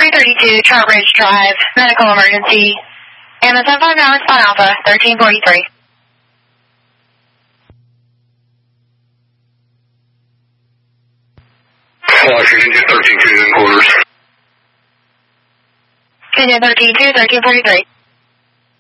332 Trout Ridge Drive, medical emergency. Amazon 5 now, Spot Alpha, 1343. India 13-2 in quarters. India 13-2, 1343.